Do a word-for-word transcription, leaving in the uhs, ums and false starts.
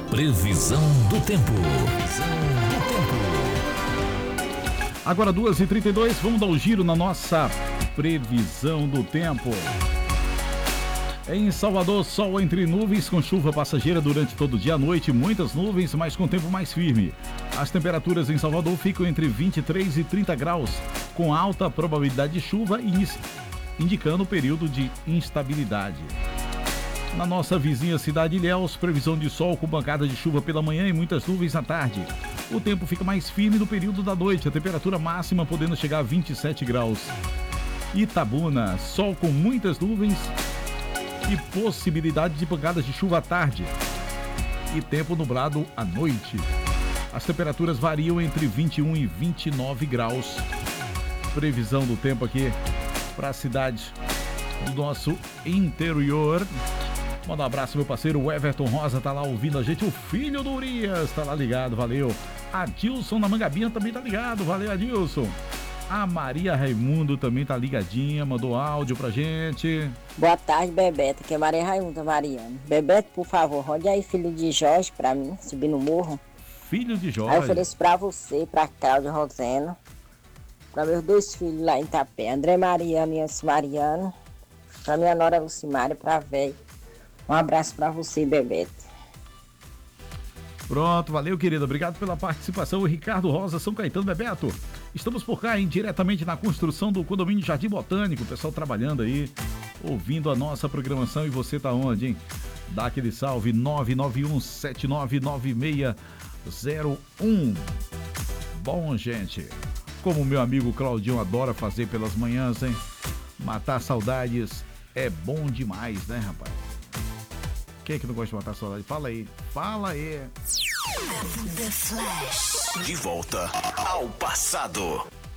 Previsão do tempo. Previsão do tempo. Agora duas e trinta e dois, vamos dar um giro na nossa previsão do tempo. Em Salvador, sol entre nuvens com chuva passageira durante todo o dia à noite, muitas nuvens, mas com tempo mais firme. As temperaturas em Salvador ficam entre vinte e três e trinta graus, com alta probabilidade de chuva, indicando o período de instabilidade. Na nossa vizinha cidade de Ilhéus, previsão de sol com bancada de chuva pela manhã e muitas nuvens à tarde. O tempo fica mais firme no período da noite, a temperatura máxima podendo chegar a vinte e sete graus. Itabuna, sol com muitas nuvens e possibilidade de pancadas de chuva à tarde. E tempo nublado à noite. As temperaturas variam entre vinte e um e vinte e nove graus. Previsão do tempo aqui para a cidade do nosso interior. Manda um abraço, meu parceiro, o Everton Rosa tá lá ouvindo a gente, o filho do Urias tá lá ligado, valeu. Adilson na Mangabinha também tá ligado, valeu, Adilson. A Maria Raimundo também tá ligadinha, mandou áudio pra gente. Boa tarde, Bebeto, que é Maria Raimundo, Mariana. Bebeto, por favor, rode aí filho de Jorge pra mim, subir no morro. Filho de Jorge? Aí eu ofereço pra você, pra Cláudia Rosena, pra meus dois filhos lá em Itapé, André Mariano e Anci Mariano, pra minha nora Lucimária, pra véi. Um abraço pra você, Bebeto. Pronto, valeu, querido. Obrigado pela participação. O Ricardo Rosa, São Caetano, Bebeto. Estamos por cá, hein, diretamente na construção do condomínio Jardim Botânico. O pessoal trabalhando aí, ouvindo a nossa programação. E você tá onde, hein? Dá aquele salve, nove nove um sete nove nove seis zero um. Bom, gente, como o meu amigo Claudinho adora fazer pelas manhãs, hein? Matar saudades é bom demais, né, rapaz? Quem é que não gosta de matar saudade? Fala aí, fala aí. De volta ao passado.